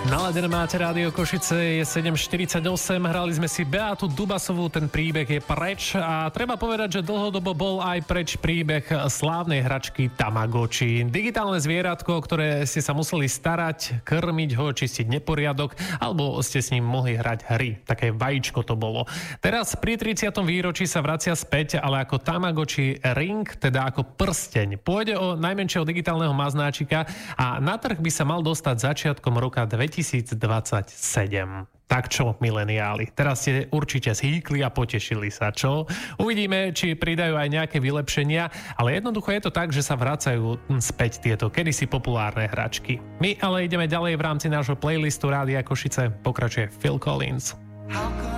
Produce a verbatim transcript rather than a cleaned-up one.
Naladené máte Rádio Košice, je sedem štyridsaťosem, hrali sme si Beatu Dubasovú, ten príbeh je preč a treba povedať, že dlhodobo bol aj preč príbeh slávnej hračky Tamagotchi. Digitálne zvieratko, ktoré ste sa museli starať, krmiť ho, čistiť neporiadok, alebo ste s ním mohli hrať hry. Také vajíčko to bolo. Teraz pri tridsiatom výročí sa vracia späť, ale ako Tamagotchi Ring, teda ako prsteň. Pôjde o najmenšieho digitálneho maznáčika a na trh by sa mal dostať začiatkom roka dvetisícdvadsaťsedem. Tak čo, mileniáli, teraz ste určite zhýkli a potešili sa, čo? Uvidíme, či pridajú aj nejaké vylepšenia, ale jednoducho je to tak, že sa vracajú späť tieto kedysi populárne hračky. My ale ideme ďalej v rámci nášho playlistu Rádia Košice, pokračuje Phil Collins.